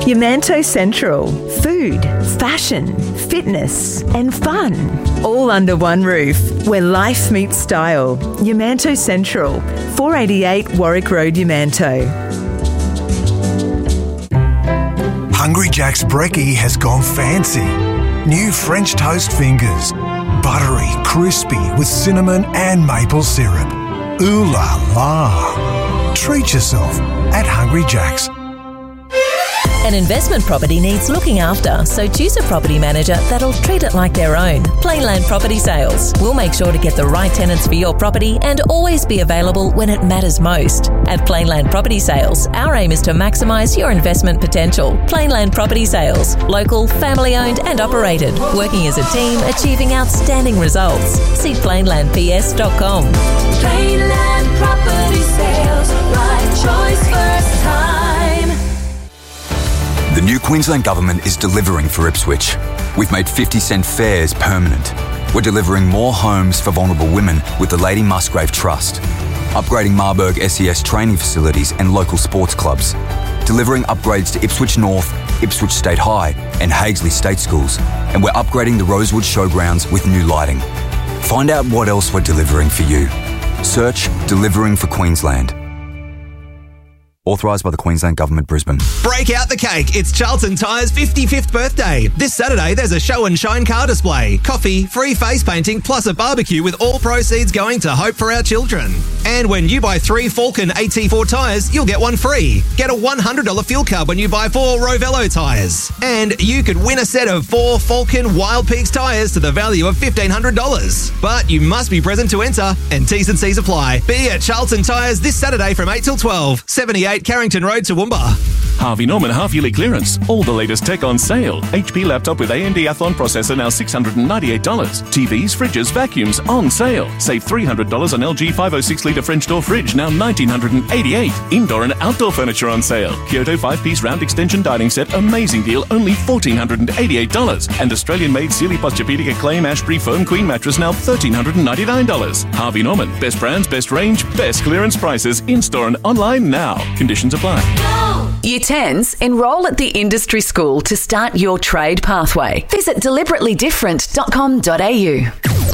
Yamanto Central. Food, fashion, fitness and fun. All under one roof, where life meets style. Yamanto Central. 488 Warwick Road, Yamanto. Hungry Jack's brekkie has gone fancy. New French toast fingers. Buttery, crispy with cinnamon and maple syrup. Ooh la la. Treat yourself at Hungry Jack's. An investment property needs looking after, so choose a property manager that'll treat it like their own. Plainland Property Sales. We'll make sure to get the right tenants for your property and always be available when it matters most. At Plainland Property Sales, our aim is to maximise your investment potential. Plainland Property Sales. Local, family-owned and operated. Working as a team, achieving outstanding results. See plainlandps.com. Plainland Property Sales. Right choice first time. The new Queensland Government is delivering for Ipswich. We've made 50-cent fares permanent. We're delivering more homes for vulnerable women with the Lady Musgrave Trust. Upgrading Marburg SES training facilities and local sports clubs. Delivering upgrades to Ipswich North, Ipswich State High and Haigsley State Schools. And we're upgrading the Rosewood Showgrounds with new lighting. Find out what else we're delivering for you. Search Delivering for Queensland. Authorised by the Queensland Government, Brisbane. Break out the cake. It's Charlton Tyres' 55th birthday. This Saturday, there's a show and shine car display, coffee, free face painting, plus a barbecue with all proceeds going to Hope for Our Children. And when you buy 3 Falcon AT4 tyres, you'll get one free. Get a $100 fuel card when you buy 4 Rovello tyres. And you could win a set of 4 Falcon Wild Peaks tyres to the value of $1,500. But you must be present to enter, and T's and C's apply. Be at Charlton Tyres this Saturday from 8 till 12, 78 Carrington Road, Toowoomba. Harvey Norman half-yearly clearance. All the latest tech on sale. HP laptop with AMD Athlon processor now $698. TVs, fridges, vacuums on sale. Save $300 on LG 506-litre French door fridge, now $1,988. Indoor and outdoor furniture on sale. Kyoto 5-piece round extension dining set, amazing deal, only $1,488. And Australian-made Sealy Posturepedic Acclaim Ashbury Foam Queen mattress, now $1,399. Harvey Norman. Best brands, best range, best clearance prices. In-store and online now. Conditions apply. Year 10s, enrol at the industry school to start your trade pathway. Visit deliberately-different.com.au.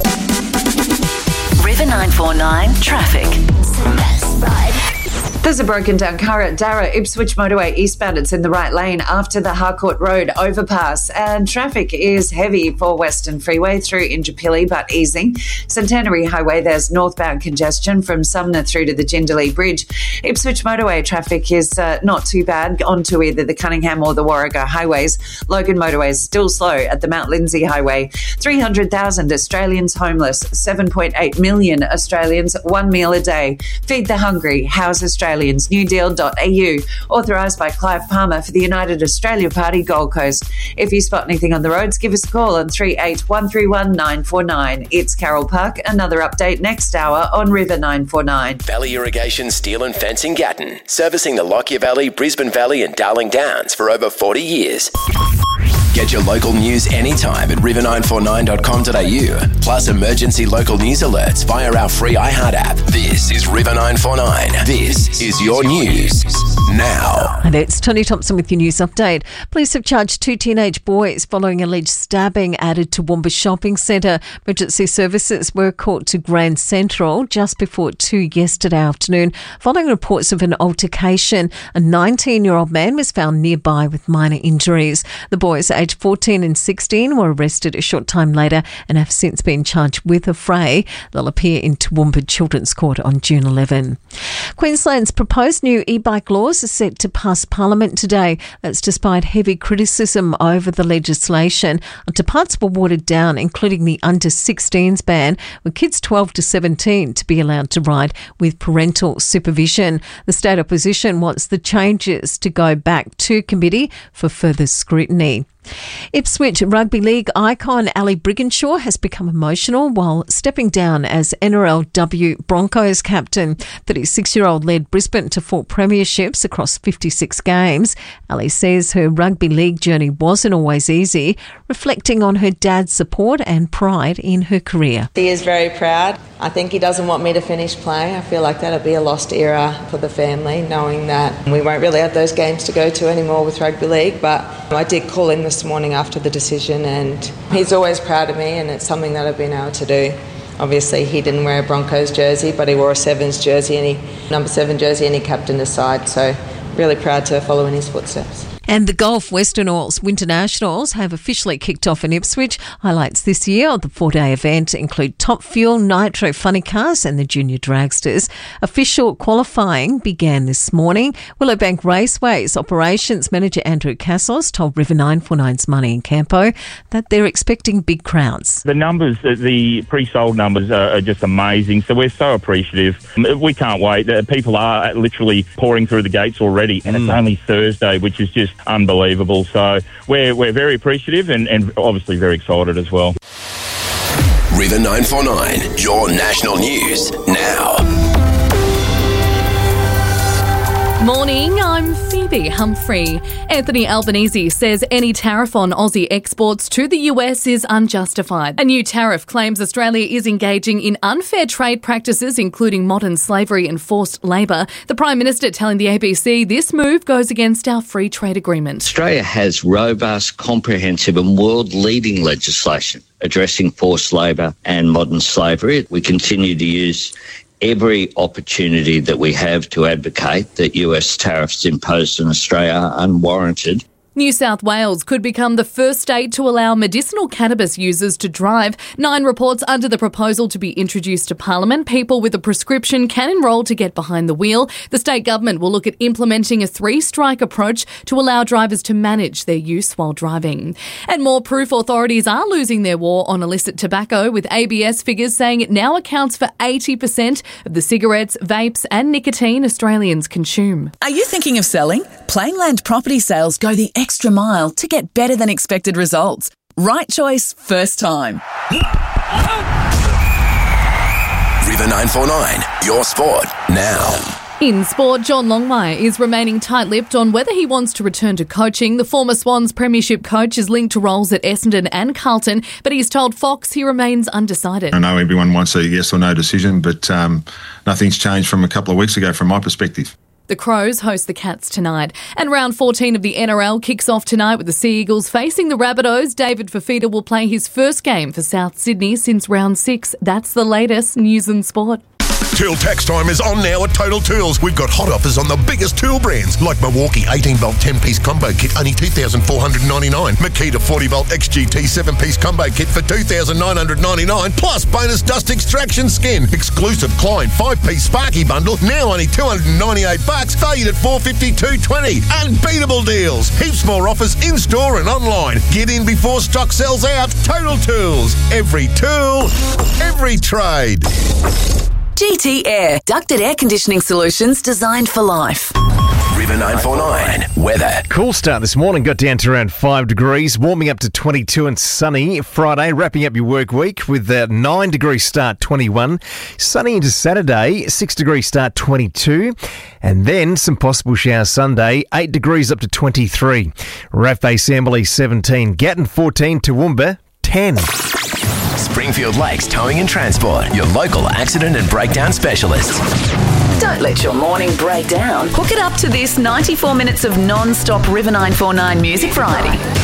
River 949 Traffic. There's a broken down car at Darra, Ipswich Motorway eastbound. It's in the right lane after the Harcourt Road overpass, and traffic is heavy for Western Freeway through Indooroopilly but easing. Centenary Highway, there's northbound congestion from Sumner through to the Jindalee Bridge. Ipswich Motorway traffic is not too bad onto either the Cunningham or the Warrego highways. Logan Motorway is still slow at the Mount Lindsay Highway. 300,000 Australians homeless, 7.8 million Australians, 1 meal a day. Feed the hungry, house Australians. Newdeal.au, authorised by Clive Palmer for the United Australia Party, Gold Coast. If you spot anything on the roads, give us a call on 38131949. 949. It's Carol Park. Another update next hour on River 949. Valley Irrigation Steel and Fencing Gatton, servicing the Lockyer Valley, Brisbane Valley and Darling Downs for over 40 years. Get your local news anytime at river949.com.au. Plus emergency local news alerts via our free iHeart app. This is River 949. This is your news now. And it's Tony Thompson with your news update. Police have charged 2 teenage boys following alleged stabbing added to Toowoomba Shopping Centre. Emergency services were called to Grand Central just before 2 yesterday afternoon following reports of an altercation. A 19-year-old man was found nearby with minor injuries. The boys, aged 14 and 16, were arrested a short time later and have since been charged with a fray. They'll appear in Toowoomba Children's Court on June 11. Queensland's proposed new e-bike laws are set to pass Parliament today. That's despite heavy criticism over the legislation. Until parts were watered down, including the under-16s ban, with kids 12 to 17 to be allowed to ride with parental supervision. The state opposition wants the changes to go back to committee for further scrutiny. Ipswich Rugby League icon Ali Brigginshaw has become emotional while stepping down as NRLW Broncos captain. 36-year-old led Brisbane to 4 premierships across 56 games. Ali says her rugby league journey wasn't always easy, reflecting on her dad's support and pride in her career. He is very proud. I think he doesn't want me to finish playing. I feel like that'll be a lost era for the family, knowing that we won't really have those games to go to anymore with rugby league. But I did call him this morning after the decision, and he's always proud of me, and it's something that I've been able to do. Obviously, he didn't wear a Broncos jersey, but he wore a Sevens jersey, number 7 jersey, and he captained his side. So really proud to follow in his footsteps. And the Golf Western Oils Winter Nationals have officially kicked off in Ipswich. Highlights this year of the 4-day event include Top Fuel, Nitro Funny Cars and the Junior Dragsters. Official qualifying began this morning. Willowbank Raceway's Operations Manager Andrew Cassos told River 949's Money in Campo that they're expecting big crowds. The numbers, the pre-sold numbers are just amazing, so we're so appreciative. We can't wait. People are literally pouring through the gates already, and it's only Thursday, which is just unbelievable. So we're very appreciative and obviously very excited as well. River 949, your national news now. Morning, I'm Phoebe Humphrey. Anthony Albanese says any tariff on Aussie exports to the US is unjustified. A new tariff claims Australia is engaging in unfair trade practices, including modern slavery and forced labour. The Prime Minister telling the ABC this move goes against our free trade agreement. Australia has robust, comprehensive and world-leading legislation addressing forced labour and modern slavery. We continue to use every opportunity that we have to advocate that US tariffs imposed on Australia are unwarranted. New South Wales could become the first state to allow medicinal cannabis users to drive. 9 reports under the proposal to be introduced to Parliament. People with a prescription can enrol to get behind the wheel. The state government will look at implementing a 3-strike approach to allow drivers to manage their use while driving. And more proof authorities are losing their war on illicit tobacco, with ABS figures saying it now accounts for 80% of the cigarettes, vapes and nicotine Australians consume. Are you thinking of selling? Plainland Property Sales go the extra mile to get better than expected results. Right choice, first time. River 949, your sport now. In sport, John Longmire is remaining tight-lipped on whether he wants to return to coaching. The former Swans premiership coach is linked to roles at Essendon and Carlton, but he's told Fox he remains undecided. I know everyone wants a yes or no decision, but nothing's changed from a couple of weeks ago from my perspective. The Crows host the Cats tonight. And round 14 of the NRL kicks off tonight with the Sea Eagles facing the Rabbitohs. David Fifita will play his first game for South Sydney since round 6. That's the latest news and sport. Tool tax time is on now at Total Tools. We've got hot offers on the biggest tool brands like Milwaukee 18-volt 10-piece combo kit, only $2,499. Makita 40-volt XGT 7-piece combo kit for $2,999, plus bonus dust extraction skin. Exclusive Klein 5-piece Sparky bundle, now only $298, valued at $452.20. Unbeatable deals. Heaps more offers in-store and online. Get in before stock sells out. Total Tools. Every tool, every trade. GT Air, ducted air conditioning solutions designed for life. River 949, weather. Cool start this morning, got down to around 5 degrees, warming up to 22 and sunny. Friday, wrapping up your work week with a 9 degree start, 21. Sunny into Saturday, 6 degree start, 22. And then some possible showers Sunday, 8 degrees up to 23. Raff Bay, Samberley, 17. Gatton, 14. Toowoomba, 10. Springfield Lakes Towing and Transport, your local accident and breakdown specialists. Don't let your morning break down. Hook it up to this 94 minutes of non-stop River 949 music variety.